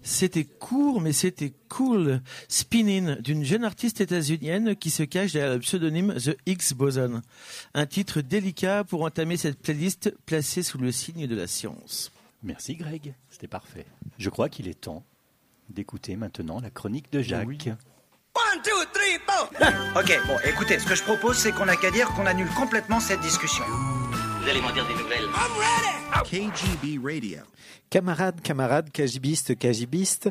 C'était court, mais c'était cool. Spinning, d'une jeune artiste états-unienne qui se cache derrière le pseudonyme The Higgs Boson. Un titre délicat pour entamer cette playlist placée sous le signe de la science. Merci Greg, c'était parfait. Je crois qu'il est temps d'écouter maintenant la chronique de Jacques. Oui. 1, 2, 3, 4. Ok, bon, écoutez, ce que je propose, c'est qu'on n'a qu'à dire qu'on annule complètement cette discussion. Vous allez m'en dire des nouvelles. KGB Radio. Camarades, KGBistes,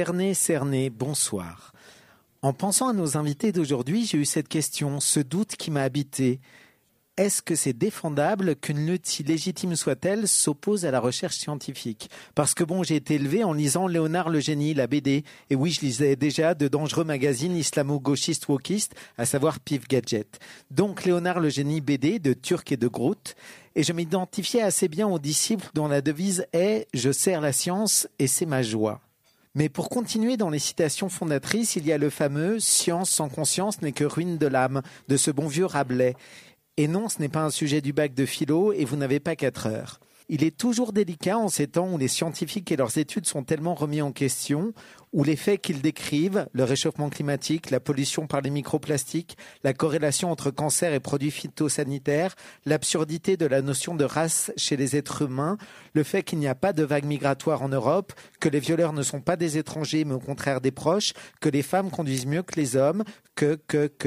cernés, bonsoir. En pensant à nos invités d'aujourd'hui, j'ai eu cette question, ce doute qui m'a habité. Est-ce que c'est défendable qu'une lutte, si légitime soit-elle, s'oppose à la recherche scientifique ? Parce que j'ai été élevé en lisant Léonard le Génie, la BD. Et oui, je lisais déjà de dangereux magazines islamo-gauchistes wokistes, à savoir Pif Gadget. Donc Léonard le Génie BD de Turc et de Groot. Et je m'identifiais assez bien aux disciples dont la devise est « Je sers la science et c'est ma joie ». Mais pour continuer dans les citations fondatrices, il y a le fameux « Science sans conscience n'est que ruine de l'âme » de ce bon vieux Rabelais. Et non, ce n'est pas un sujet du bac de philo et vous n'avez pas 4 heures. Il est toujours délicat en ces temps où les scientifiques et leurs études sont tellement remis en question, où les faits qu'ils décrivent, le réchauffement climatique, la pollution par les microplastiques, la corrélation entre cancer et produits phytosanitaires, l'absurdité de la notion de race chez les êtres humains, le fait qu'il n'y a pas de vague migratoire en Europe, que les violeurs ne sont pas des étrangers mais au contraire des proches, que les femmes conduisent mieux que les hommes, que...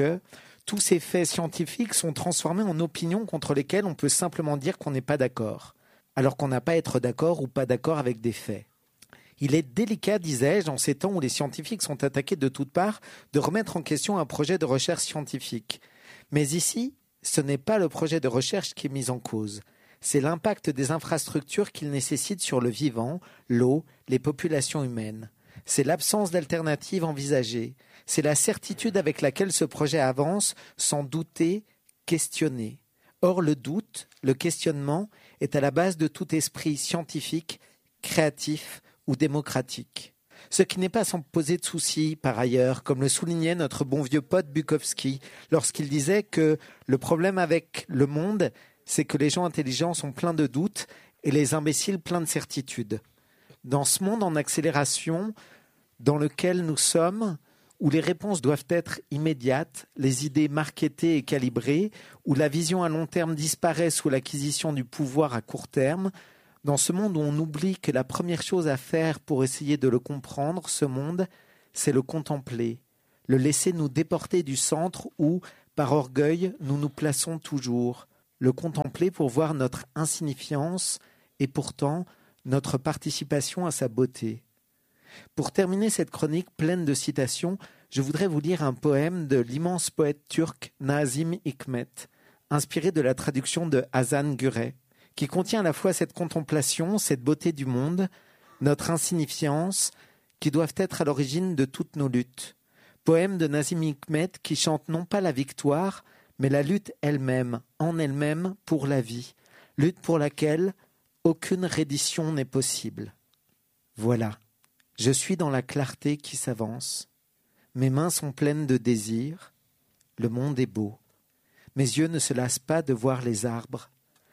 Tous ces faits scientifiques sont transformés en opinions contre lesquelles on peut simplement dire qu'on n'est pas d'accord, alors qu'on n'a pas à être d'accord ou pas d'accord avec des faits. Il est délicat, disais-je, en ces temps où les scientifiques sont attaqués de toutes parts, de remettre en question un projet de recherche scientifique. Mais ici, ce n'est pas le projet de recherche qui est mis en cause. C'est l'impact des infrastructures qu'il nécessite sur le vivant, l'eau, les populations humaines. C'est l'absence d'alternatives envisagées. C'est la certitude avec laquelle ce projet avance, sans douter, questionner. Or, le doute, le questionnement, est à la base de tout esprit scientifique, créatif ou démocratique. Ce qui n'est pas sans poser de soucis, par ailleurs, comme le soulignait notre bon vieux pote Bukowski, lorsqu'il disait que le problème avec le monde, c'est que les gens intelligents sont pleins de doutes et les imbéciles pleins de certitudes. Dans ce monde en accélération dans lequel nous sommes, où les réponses doivent être immédiates, les idées marketées et calibrées, où la vision à long terme disparaît sous l'acquisition du pouvoir à court terme, dans ce monde où on oublie que la première chose à faire pour essayer de le comprendre, ce monde, c'est le contempler, le laisser nous déporter du centre où, par orgueil, nous nous plaçons toujours, le contempler pour voir notre insignifiance et pourtant notre participation à sa beauté. Pour terminer cette chronique pleine de citations, je voudrais vous lire un poème de l'immense poète turc Nazım Hikmet, inspiré de la traduction de Hasan Güre, qui contient à la fois cette contemplation, cette beauté du monde, notre insignifiance, qui doivent être à l'origine de toutes nos luttes. Poème de Nazım Hikmet qui chante non pas la victoire, mais la lutte elle-même, en elle-même, pour la vie, lutte pour laquelle aucune reddition n'est possible. Voilà. Je suis dans la clarté qui s'avance. Mes mains sont pleines de désir. Le monde est beau. Mes yeux ne se lassent pas de voir les arbres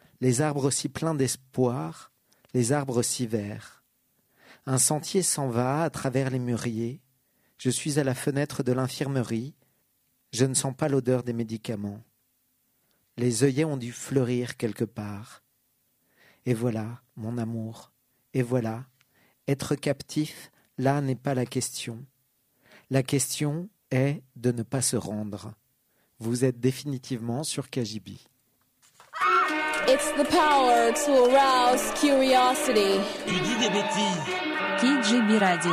si pleins d'espoir, les arbres si verts. Un sentier s'en va à travers les mûriers. Je suis à la fenêtre de l'infirmerie. Je ne sens pas l'odeur des médicaments. Les œillets ont dû fleurir quelque part. Et voilà, mon amour, et voilà, être captif, là n'est pas la question. La question est de ne pas se rendre. Vous êtes définitivement sur KGB. It's the power to arouse curiosity. Tu dis des bêtises. KGB Radio.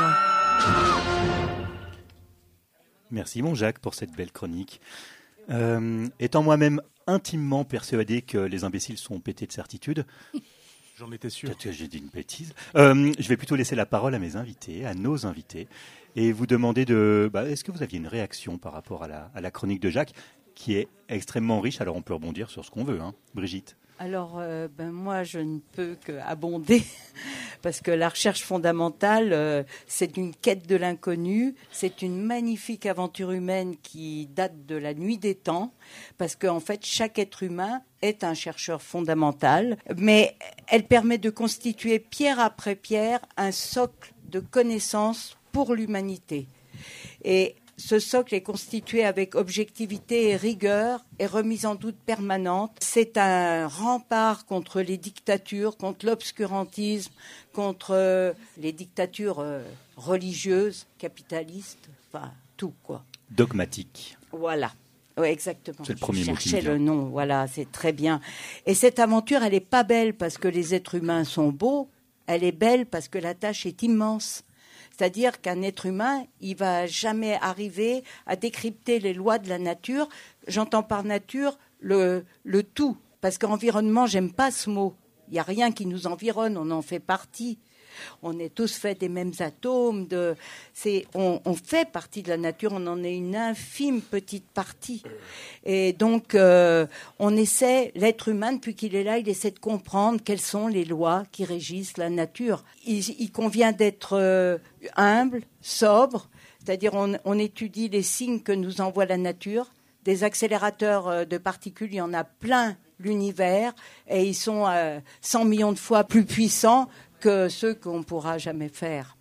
Merci mon Jacques pour cette belle chronique. Étant moi-même intimement persuadé que les imbéciles sont pétés de certitude, j'en étais sûr. Peut-être que j'ai dit une bêtise. Je vais plutôt laisser la parole à mes invités, à nos invités, et vous demander est-ce que vous aviez une réaction par rapport à la chronique de Jacques, qui est extrêmement riche. Alors on peut rebondir sur ce qu'on veut, hein. Brigitte. Alors, moi, je ne peux qu'abonder, parce que la recherche fondamentale, c'est une quête de l'inconnu, c'est une magnifique aventure humaine qui date de la nuit des temps, parce qu'en fait, chaque être humain est un chercheur fondamental, mais elle permet de constituer pierre après pierre un socle de connaissances pour l'humanité. Et ce socle est constitué avec objectivité et rigueur et remise en doute permanente. C'est un rempart contre les dictatures, contre l'obscurantisme, contre les dictatures religieuses, capitalistes, enfin tout quoi. Dogmatique. Voilà. Oui, exactement. C'est le premier mot qui me cherchais vient. le nom, voilà, c'est très bien. Et cette aventure, elle n'est pas belle parce que les êtres humains sont beaux, elle est belle parce que la tâche est immense. C'est-à-dire qu'un être humain, il va jamais arriver à décrypter les lois de la nature. J'entends par nature le tout, parce qu'environnement, j'aime pas ce mot. Il n'y a rien qui nous environne, on en fait partie. On est tous faits des mêmes atomes. On fait partie de la nature, on en est une infime petite partie. Et donc, on essaie, l'être humain, depuis qu'il est là, il essaie de comprendre quelles sont les lois qui régissent la nature. Il convient d'être humble, sobre, c'est-à-dire on étudie les signes que nous envoie la nature. Des accélérateurs de particules, il y en a plein l'univers, et ils sont 100 millions de fois plus puissants que ceux qu'on ne pourra jamais faire.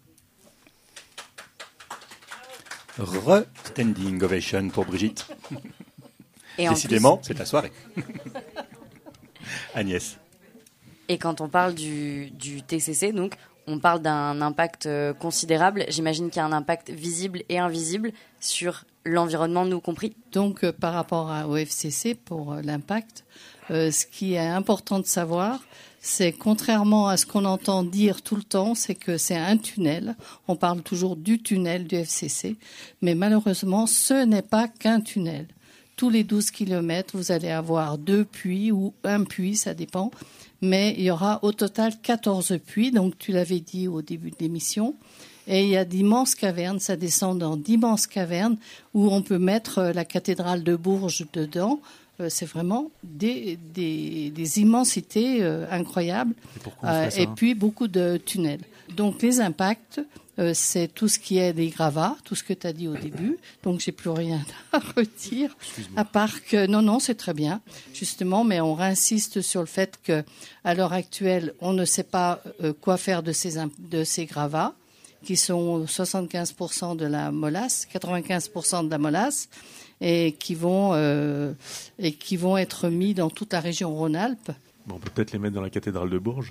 Standing ovation pour Brigitte. Et Décidément, c'est ta soirée. Agnès. Et quand on parle du TCC, donc, on parle d'un impact considérable. J'imagine qu'il y a un impact visible et invisible sur l'environnement, nous compris. Donc, par rapport au FCC, pour l'impact, ce qui est important de savoir, c'est contrairement à ce qu'on entend dire tout le temps, c'est que c'est un tunnel. On parle toujours du tunnel du FCC, mais malheureusement, ce n'est pas qu'un tunnel. Tous les 12 kilomètres, vous allez avoir 2 puits ou un puits, ça dépend. Mais il y aura au total 14 puits, donc tu l'avais dit au début de l'émission. Et il y a d'immenses cavernes, ça descend dans d'immenses cavernes où on peut mettre la cathédrale de Bourges dedans. C'est vraiment des immensités incroyables. Et puis beaucoup de tunnels. Donc les impacts, c'est tout ce qui est des gravats, tout ce que tu as dit au début. Donc j'ai plus rien à redire. À part que non, c'est très bien justement, mais on réinsiste sur le fait que à l'heure actuelle, on ne sait pas quoi faire de ces gravats, qui sont 75% de la molasse, 95% de la molasse. Et qui vont être mis dans toute la région Rhône-Alpes. Bon, on peut peut-être les mettre dans la cathédrale de Bourges.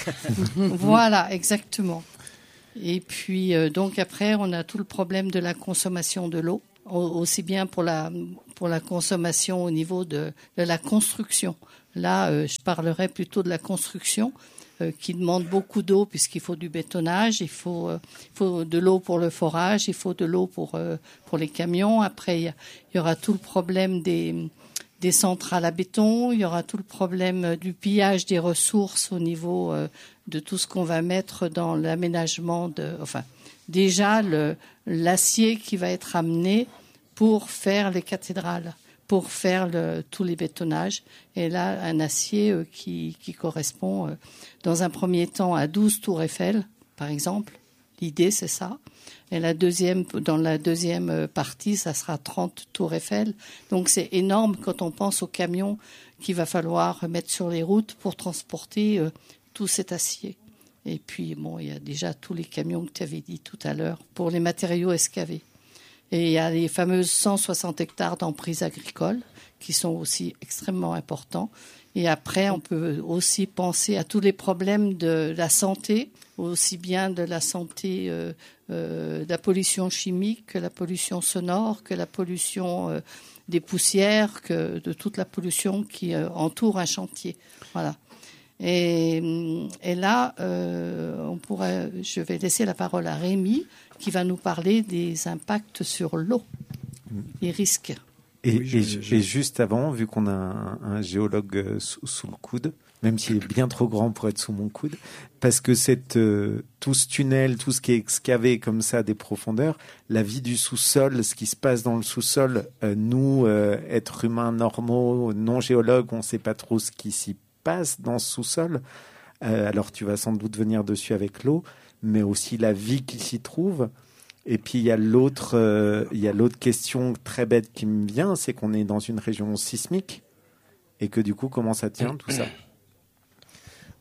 Voilà, exactement. Et puis, donc après, on a tout le problème de la consommation de l'eau, aussi bien pour la consommation au niveau de la construction. Là, je parlerai plutôt de la construction, qui demande beaucoup d'eau puisqu'il faut du bétonnage, il faut de l'eau pour le forage, il faut de l'eau pour les camions. Après, il y aura tout le problème des centrales à béton, il y aura tout le problème du pillage des ressources au niveau de tout ce qu'on va mettre dans l'aménagement déjà l'acier qui va être amené pour faire les cathédrales, pour faire tous les bétonnages. Et là, un acier qui correspond dans un premier temps à 12 tours Eiffel, par exemple. L'idée, c'est ça. Et dans la deuxième partie, ça sera 30 tours Eiffel. Donc c'est énorme quand on pense aux camions qu'il va falloir mettre sur les routes pour transporter tout cet acier. Et puis, bon, il y a déjà tous les camions que tu avais dit tout à l'heure pour les matériaux excavés. Et il y a les fameuses 160 hectares d'emprises agricoles qui sont aussi extrêmement importants. Et après, on peut aussi penser à tous les problèmes de la santé, aussi bien de la santé, de la pollution chimique, que la pollution sonore, que la pollution des poussières, que de toute la pollution qui entoure un chantier. Voilà. Et là, je vais laisser la parole à Rémi, qui va nous parler des impacts sur l'eau, les risques. Et juste avant, vu qu'on a un géologue sous le coude, même s'il est bien trop grand pour être sous mon coude, parce que tout ce tunnel, tout ce qui est excavé comme ça à des profondeurs, la vie du sous-sol, ce qui se passe dans le sous-sol, nous, êtres humains normaux, non géologues, on ne sait pas trop ce qui s'y passe dans ce sous-sol. Alors tu vas sans doute venir dessus avec l'eau, mais aussi la vie qui s'y trouve. Et puis il y a l'autre question très bête qui me vient, c'est qu'on est dans une région sismique et que du coup comment ça tient tout ça ?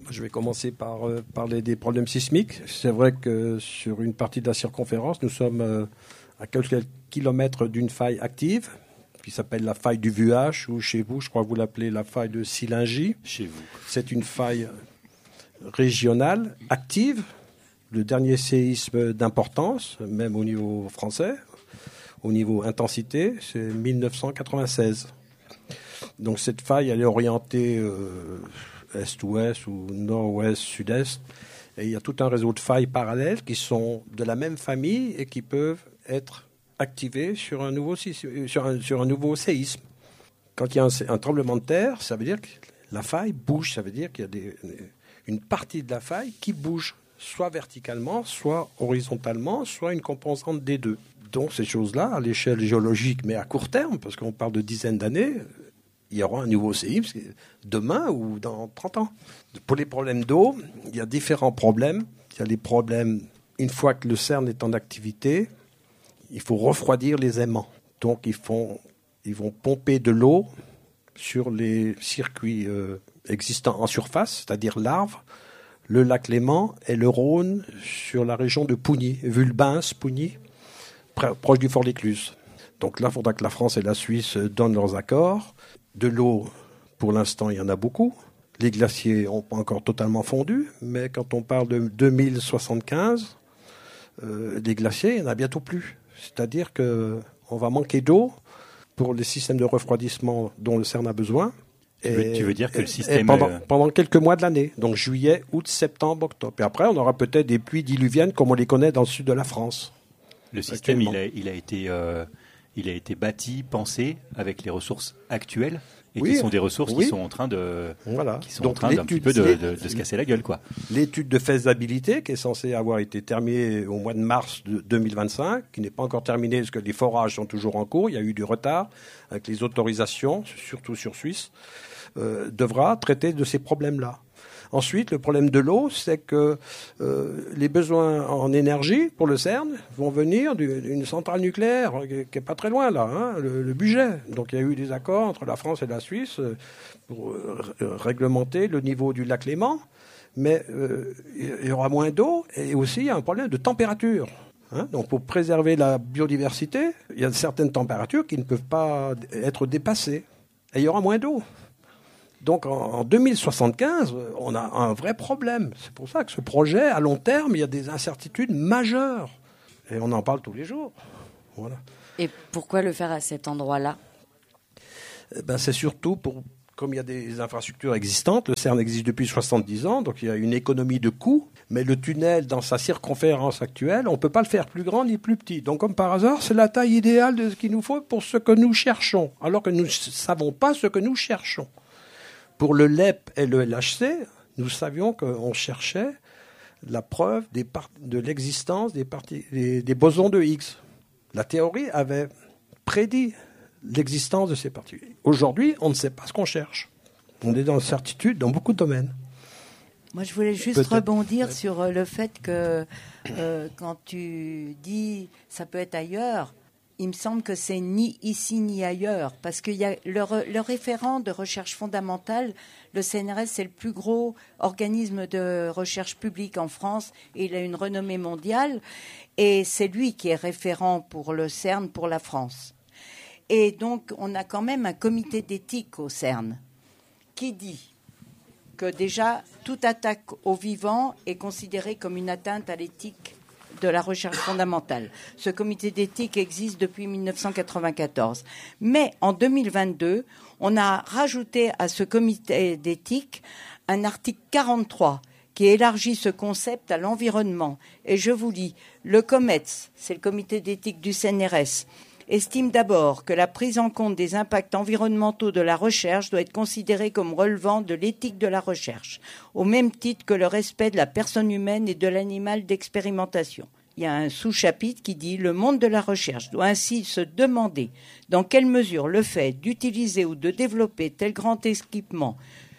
Je vais commencer par parler des problèmes sismiques. C'est vrai que sur une partie de la circonférence, nous sommes à quelques kilomètres d'une faille active, qui s'appelle la faille du Vuache, ou chez vous, je crois que vous l'appelez la faille de Silingy. Chez vous. C'est une faille régionale, active, le dernier séisme d'importance, même au niveau français, au niveau intensité, c'est 1996. Donc cette faille, elle est orientée est-ouest ou nord-ouest, sud-est, et il y a tout un réseau de failles parallèles qui sont de la même famille et qui peuvent être activées sur un nouveau séisme. Quand il y a un tremblement de terre, ça veut dire que la faille bouge, ça veut dire qu'il y a une partie de la faille qui bouge, soit verticalement, soit horizontalement, soit une composante des deux. Donc ces choses-là, à l'échelle géologique, mais à court terme, parce qu'on parle de dizaines d'années, il y aura un nouveau séisme demain ou dans 30 ans. Pour les problèmes d'eau, il y a différents problèmes. Il y a les problèmes, une fois que le CERN est en activité, il faut refroidir les aimants. Donc ils vont pomper de l'eau sur les circuits existants en surface, c'est-à-dire l'Arve, le lac Léman et le Rhône sur la région de Pougny, Vulbins, Pougny, proche du Fort l'Écluse. Donc là, il faudra que la France et la Suisse donnent leurs accords. De l'eau, pour l'instant, il y en a beaucoup. Les glaciers n'ont pas encore totalement fondu, mais quand on parle de 2075, les glaciers, il n'y en a bientôt plus. C'est-à-dire qu'on va manquer d'eau pour les systèmes de refroidissement dont le CERN a besoin. Tu veux dire que le système... Pendant quelques mois de l'année, donc juillet, août, septembre, octobre. Et après, on aura peut-être des pluies diluviennes comme on les connaît dans le sud de la France. Le système, il a été bâti, pensé avec les ressources actuelles et qui sont des ressources qui sont en train de, d'un petit peu de se casser la gueule, quoi. L'étude de faisabilité qui est censée avoir été terminée au mois de mars de 2025, qui n'est pas encore terminée parce que les forages sont toujours en cours, il y a eu du retard avec les autorisations, surtout sur Suisse, devra traiter de ces problèmes-là. Ensuite, le problème de l'eau, c'est que les besoins en énergie pour le CERN vont venir d'une centrale nucléaire qui n'est pas très loin, là, le budget. Donc il y a eu des accords entre la France et la Suisse pour réglementer le niveau du lac Léman, mais il y aura moins d'eau et aussi il y a un problème de température. Donc pour préserver la biodiversité, il y a certaines températures qui ne peuvent pas être dépassées et il y aura moins d'eau. Donc en 2075, on a un vrai problème. C'est pour ça que ce projet, à long terme, il y a des incertitudes majeures. Et on en parle tous les jours. Voilà. Et pourquoi le faire à cet endroit-là ? C'est surtout comme il y a des infrastructures existantes, le CERN existe depuis 70 ans, donc il y a une économie de coûts, mais le tunnel, dans sa circonférence actuelle, on ne peut pas le faire plus grand ni plus petit. Donc comme par hasard, c'est la taille idéale de ce qu'il nous faut pour ce que nous cherchons, alors que nous ne savons pas ce que nous cherchons. Pour le LEP et le LHC, nous savions qu'on cherchait la preuve de l'existence des bosons de Higgs. La théorie avait prédit l'existence de ces particules. Aujourd'hui, on ne sait pas ce qu'on cherche. On est dans l'incertitude dans beaucoup de domaines. Moi, je voulais juste rebondir sur le fait que quand tu dis ça peut être ailleurs, il me semble que c'est ni ici ni ailleurs, parce qu'il y a le référent de recherche fondamentale, le CNRS, c'est le plus gros organisme de recherche publique en France, et il a une renommée mondiale, et c'est lui qui est référent pour le CERN pour la France. Et donc, on a quand même un comité d'éthique au CERN qui dit que déjà, toute attaque au vivant est considérée comme une atteinte à l'éthique de la recherche fondamentale. Ce comité d'éthique existe depuis 1994. Mais en 2022, on a rajouté à ce comité d'éthique un article 43 qui élargit ce concept à l'environnement. Et je vous lis, le COMETS, c'est le comité d'éthique du CNRS, estime d'abord que la prise en compte des impacts environnementaux de la recherche doit être considérée comme relevant de l'éthique de la recherche, au même titre que le respect de la personne humaine et de l'animal d'expérimentation. Il y a un sous-chapitre qui dit « Le monde de la recherche doit ainsi se demander dans quelle mesure le fait d'utiliser ou de développer tel grand équipement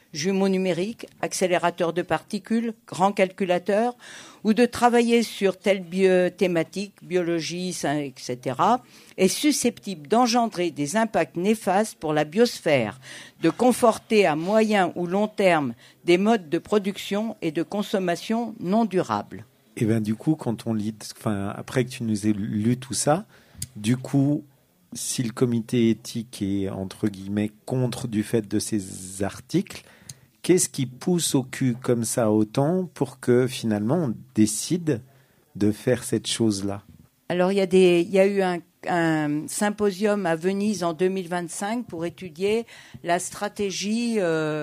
jumeaux numériques, accélérateurs de particules, grands calculateurs, ou de travailler sur telle thématique, biologie, etc., est susceptible d'engendrer des impacts néfastes pour la biosphère, de conforter à moyen ou long terme des modes de production et de consommation non durables. Et bien du coup, quand on lit, après que tu nous aies lu tout ça, du coup, si le comité éthique est entre guillemets contre du fait de ces articles, qu'est-ce qui pousse au cul comme ça autant pour que finalement on décide de faire cette chose-là? Alors il y a eu un symposium à Venise en 2025 pour étudier la stratégie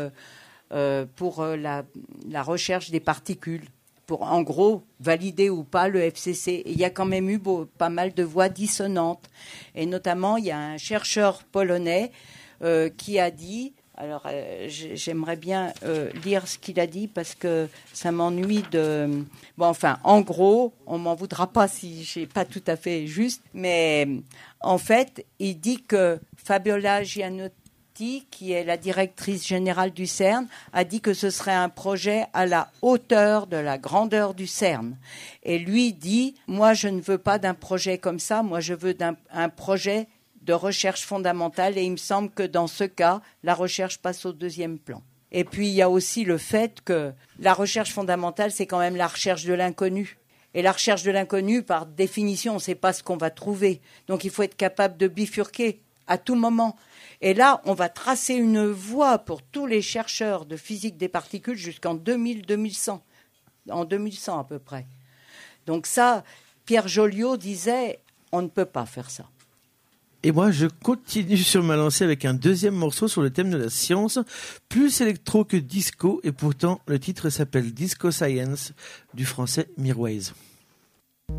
pour la recherche des particules, pour en gros valider ou pas le FCC. Et il y a quand même eu pas mal de voix dissonantes. Et notamment, il y a un chercheur polonais qui a dit, alors j'aimerais bien lire ce qu'il a dit parce que ça m'ennuie de... Bon, enfin, en gros, on m'en voudra pas si j'ai pas tout à fait juste, mais en fait, il dit que Fabiola Gianotti, qui est la directrice générale du CERN, a dit que ce serait un projet à la hauteur de la grandeur du CERN. Et lui dit, moi je ne veux pas d'un projet comme ça, moi je veux un projet de recherche fondamentale, et il me semble que dans ce cas, la recherche passe au deuxième plan. Et puis il y a aussi le fait que la recherche fondamentale, c'est quand même la recherche de l'inconnu. Et la recherche de l'inconnu, par définition, on ne sait pas ce qu'on va trouver. Donc il faut être capable de bifurquer à tout moment. Et là, on va tracer une voie pour tous les chercheurs de physique des particules jusqu'en 2100, en 2100 à peu près. Donc ça, Pierre Joliot disait, on ne peut pas faire ça. Et moi, je continue sur ma lancée avec un deuxième morceau sur le thème de la science, plus électro que disco, et pourtant le titre s'appelle Disco Science, du français Mirwais.